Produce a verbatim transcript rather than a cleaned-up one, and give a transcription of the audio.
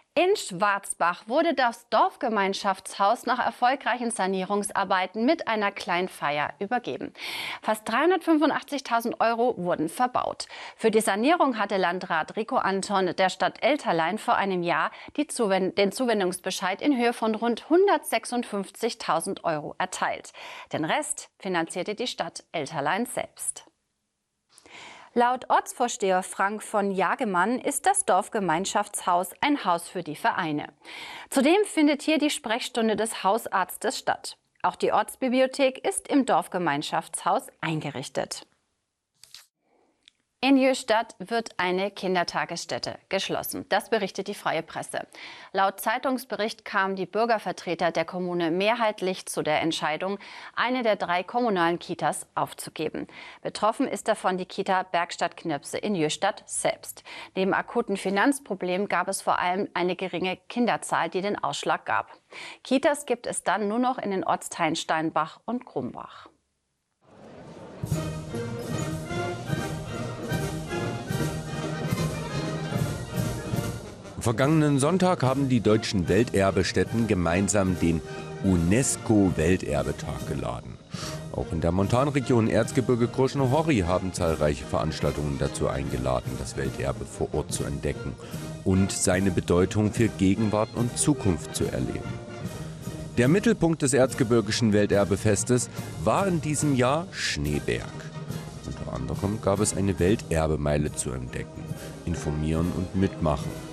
In Schwarzbach wurde das Dorfgemeinschaftshaus nach erfolgreichen Sanierungsarbeiten mit einer Kleinfeier übergeben. Fast dreihundertfünfundachtzigtausend Euro wurden verbaut. Für die Sanierung hatte Landrat Rico Anton der Stadt Elterlein vor einem Jahr die Zuwend- den Zuwendungsbescheid in Höhe von rund hundertsechsundfünfzigtausend Euro erteilt. Den Rest finanzierte die Stadt Elterlein selbst. Laut Ortsvorsteher Frank von Jagemann ist das Dorfgemeinschaftshaus ein Haus für die Vereine. Zudem findet hier die Sprechstunde des Hausarztes statt. Auch die Ortsbibliothek ist im Dorfgemeinschaftshaus eingerichtet. In Jöhstadt wird eine Kindertagesstätte geschlossen. Das berichtet die Freie Presse. Laut Zeitungsbericht kamen die Bürgervertreter der Kommune mehrheitlich zu der Entscheidung, eine der drei kommunalen Kitas aufzugeben. Betroffen ist davon die Kita Bergstadt Knirpse in Jöhstadt selbst. Neben akuten Finanzproblemen gab es vor allem eine geringe Kinderzahl, die den Ausschlag gab. Kitas gibt es dann nur noch in den Ortsteilen Steinbach und Grumbach. Vergangenen Sonntag haben die deutschen Welterbestätten gemeinsam den UNESCO-Welterbetag geladen. Auch in der Montanregion Erzgebirge-Kroschno-Horry haben zahlreiche Veranstaltungen dazu eingeladen, das Welterbe vor Ort zu entdecken und seine Bedeutung für Gegenwart und Zukunft zu erleben. Der Mittelpunkt des Erzgebirgischen Welterbefestes war in diesem Jahr Schneeberg. Unter anderem gab es eine Welterbemeile zu entdecken, informieren und mitmachen.